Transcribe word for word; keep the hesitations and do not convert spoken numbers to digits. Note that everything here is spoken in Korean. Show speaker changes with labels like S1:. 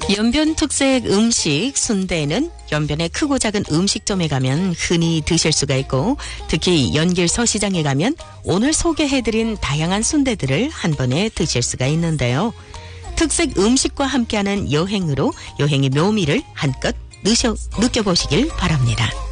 S1: 연변 특색 음식 순대는 연변의 크고 작은 음식점에 가면 흔히 드실 수가 있고, 특히 연길서 시장에 가면 오늘 소개해드린 다양한 순대들을 한 번에 드실 수가 있는데요. 특색 음식과 함께하는 여행으로 여행의 묘미를 한껏 느껴보시길 바랍니다.